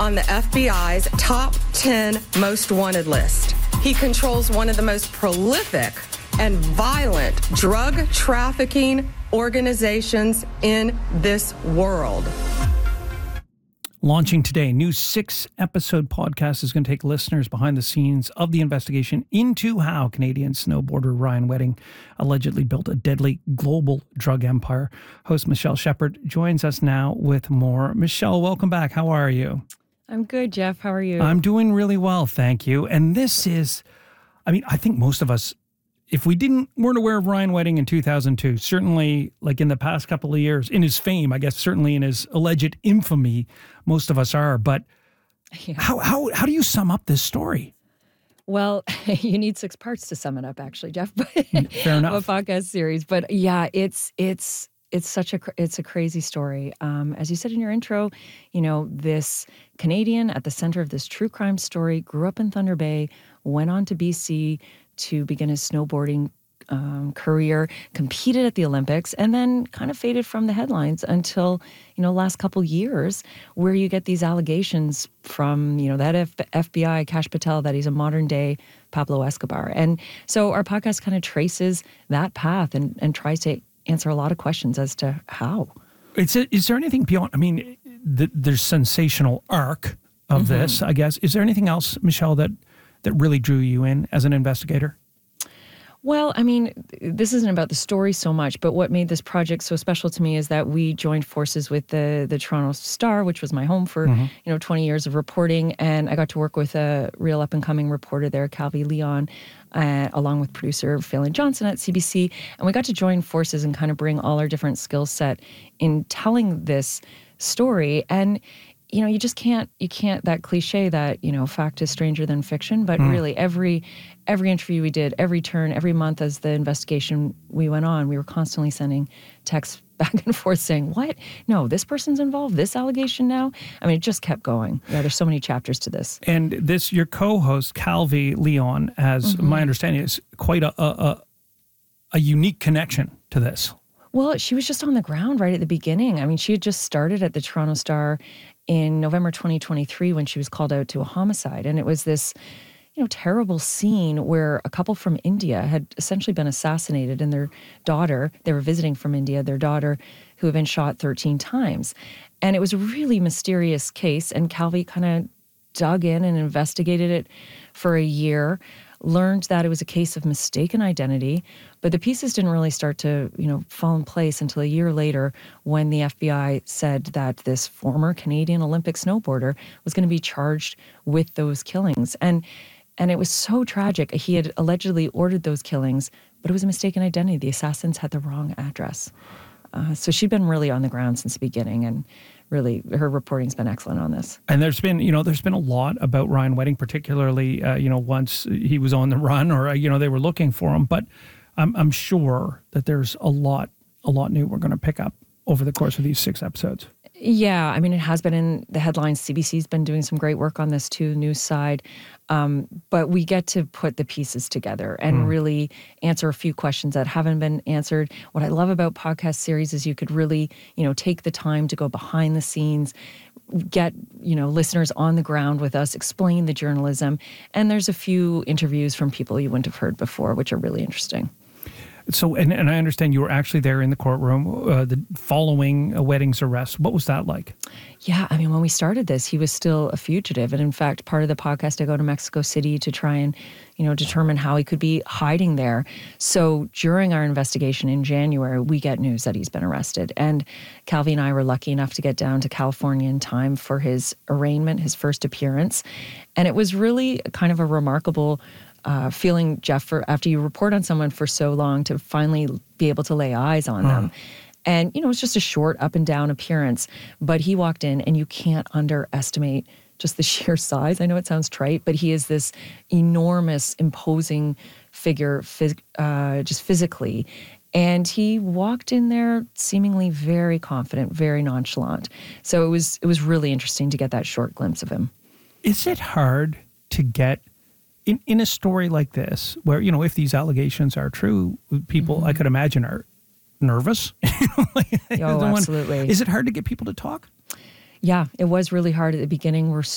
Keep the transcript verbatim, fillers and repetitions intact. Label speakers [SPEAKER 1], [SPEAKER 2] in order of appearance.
[SPEAKER 1] on the F B I's top ten most wanted list. He controls one of the most prolific and violent drug trafficking organizations in this world.
[SPEAKER 2] Launching today, new six-episode podcast is going to take listeners behind the scenes of the investigation into how Canadian snowboarder Ryan Wedding allegedly built a deadly global drug empire. Host Michelle Shepard joins us now with more. Michelle, welcome back. How are you?
[SPEAKER 3] I'm good, Jeff. How are you?
[SPEAKER 2] I'm doing really well, thank you. And this is, I mean, I think most of us, if we didn't weren't aware of Ryan Wedding in two thousand two, certainly like in the past couple of years, in his fame, I guess certainly in his alleged infamy, most of us are. But yeah. how how how do you sum up this story?
[SPEAKER 3] Well, you need six parts to sum it up, actually, Jeff.
[SPEAKER 2] Fair enough.
[SPEAKER 3] A podcast series, but yeah, it's it's it's such a it's a crazy story. Um, as you said in your intro, you know, this Canadian at the center of this true crime story grew up in Thunder Bay, went on to B C to begin his snowboarding um, career, competed at the Olympics, and then kind of faded from the headlines until, you know, last couple years, where you get these allegations from, you know, that F- FBI, Kash Patel, that he's a modern day Pablo Escobar. And so our podcast kind of traces that path and, and tries to answer a lot of questions as to how.
[SPEAKER 2] It's a, is there anything beyond, I mean, the, there's sensational arc of mm-hmm. this, I guess. Is there anything else, Michelle, that that really drew you in as an investigator?
[SPEAKER 3] Well, I mean, this isn't about the story so much, but what made this project so special to me is that we joined forces with the the Toronto Star, which was my home for, mm-hmm. you know, twenty years of reporting. And I got to work with a real up-and-coming reporter there, Calvi Leon, uh, along with producer Phelan Johnson at C B C. And we got to join forces and kind of bring all our different skill set in telling this story. And you know, you just can't, you can't, that cliche that, you know, fact is stranger than fiction, but mm. really every, every interview we did, every turn, every month as the investigation we went on, we were constantly sending texts back and forth saying, what? No, this person's involved, this allegation now? I mean, it just kept going. Yeah, there's so many chapters to this.
[SPEAKER 2] And this, your co-host, Calvi Leon, has, mm-hmm. my understanding is quite a, a, a unique connection to this.
[SPEAKER 3] Well, she was just on the ground right at the beginning. I mean, she had just started at the Toronto Star in November twenty twenty-three when she was called out to a homicide. And it was this, you know, terrible scene where a couple from India had essentially been assassinated, and their daughter, they were visiting from India, their daughter, who had been shot thirteen times. And it was a really mysterious case, and Calvi kind of dug in and investigated it for a year, learned that it was a case of mistaken identity, but the pieces didn't really start to, you know, fall in place until a year later when the F B I said that this former Canadian Olympic snowboarder was going to be charged with those killings. And and it was so tragic. He had allegedly ordered those killings, but it was a mistaken identity. The assassins had the wrong address. Uh, so she'd been really on the ground since the beginning, and really, her reporting's been excellent on this.
[SPEAKER 2] And there's been, you know, there's been a lot about Ryan Wedding, particularly, uh, you know, once he was on the run, or, uh, you know, they were looking for him. But I'm, I'm sure that there's a lot, a lot new we're going to pick up over the course of these six episodes.
[SPEAKER 3] Yeah, I mean, it has been in the headlines. C B C's been doing some great work on this too, news side. Um, but we get to put the pieces together and mm. really answer a few questions that haven't been answered. What I love about podcast series is you could really, you know, take the time to go behind the scenes, get, you know, listeners on the ground with us, explain the journalism. And there's a few interviews from people you wouldn't have heard before, which are really interesting.
[SPEAKER 2] So, and, and I understand you were actually there in the courtroom uh, the following a Wedding's arrest. What was that like?
[SPEAKER 3] Yeah, I mean, when we started this, he was still a fugitive. And in fact, part of the podcast, I go to Mexico City to try and, you know, determine how he could be hiding there. So during our investigation in January, we get news that he's been arrested. And Calvi and I were lucky enough to get down to California in time for his arraignment, his first appearance. And it was really kind of a remarkable Uh, feeling, Jeff, for after you report on someone for so long to finally be able to lay eyes on uh. them. And, you know, it's just a short up and down appearance. But he walked in, and you can't underestimate just the sheer size. I know it sounds trite, but he is this enormous, imposing figure phys- uh, just physically. And he walked in there seemingly very confident, very nonchalant. So it was it was really interesting to get that short glimpse of him.
[SPEAKER 2] Is it hard to get In, in a story like this, where, you know, if these allegations are true, people, mm-hmm. I could imagine, are nervous?
[SPEAKER 3] Oh, absolutely.
[SPEAKER 2] One, is it hard to get people to talk?
[SPEAKER 3] Yeah, it was really hard at the beginning. We're